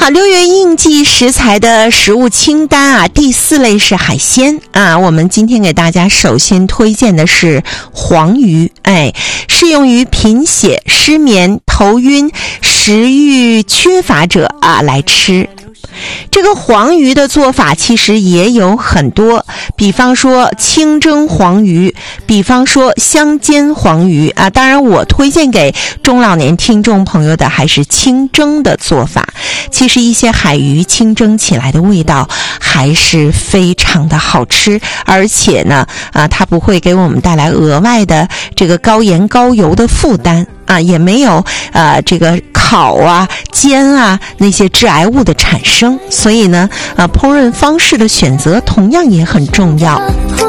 6月应季食材的食物清单啊，第4类是海鲜啊。我们今天给大家首先推荐的是黄鱼，适用于贫血、失眠、头晕、食欲缺乏者啊来吃。这个黄鱼的做法其实也有很多，比方说清蒸黄鱼，比方说香煎黄鱼啊。当然我推荐给中老年听众朋友的还是清蒸的做法。其实一些海鱼清蒸起来的味道还是非常的好吃，而且呢它不会给我们带来额外的这个高盐高油的负担啊，也没有这个烤啊煎啊那些致癌物的产生。所以呢烹饪方式的选择同样也很重要。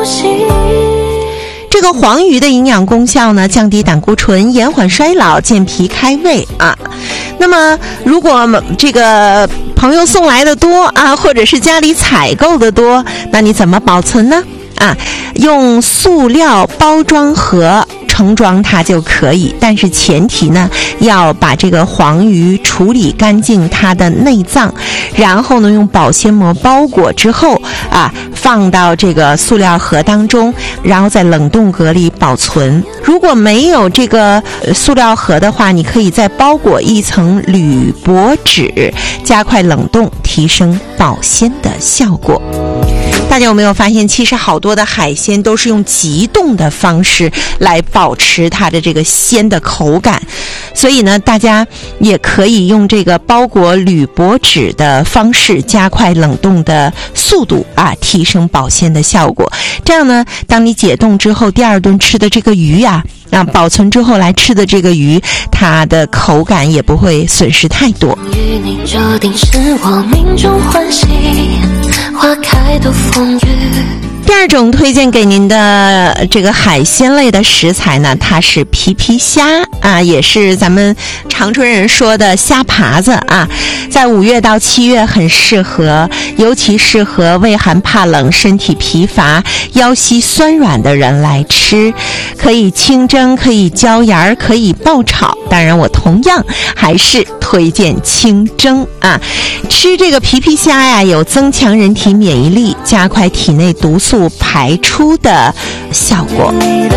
这个黄鱼的营养功效呢，降低胆固醇，延缓衰老，健脾开胃啊。那么如果这个朋友送来的多啊，或者是家里采购的多，那你怎么保存呢？用塑料包装盒盛装它就可以，但是前提呢，要把这个黄鱼处理干净它的内脏，然后呢用保鲜膜包裹之后放到这个塑料盒当中，然后在冷冻格里保存。如果没有这个塑料盒的话，你可以再包裹一层铝箔纸，加快冷冻，提升保鲜的效果。大家有没有发现，其实好多的海鲜都是用急冻的方式来保持它的这个鲜的口感，所以呢大家也可以用这个包裹铝箔纸的方式加快冷冻的速度提升保鲜的效果。这样呢，当你解冻之后，第二顿吃的这个鱼保存之后来吃的这个鱼，它的口感也不会损失太多。与你注定是我命中欢喜，花开都风雨。第二种推荐给您的这个海鲜类的食材呢，它是皮皮虾也是咱们长春人说的虾爬子在5月到7月很适合，尤其适合畏寒怕冷、身体疲乏、腰膝酸软的人来吃。可以清蒸，可以椒盐，可以爆炒，当然我同样还是推荐清蒸吃这个皮皮虾有增强人体免疫力、加快体内毒素排出的效果。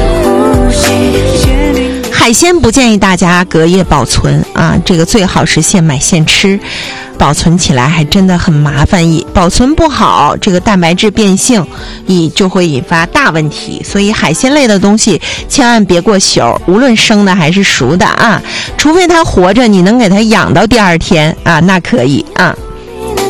海鲜不建议大家隔夜保存这个最好是现买现吃，保存起来还真的很麻烦，保存不好这个蛋白质变性就会引发大问题。所以海鲜类的东西千万别过宿，无论生的还是熟的除非它活着你能给它养到第二天那可以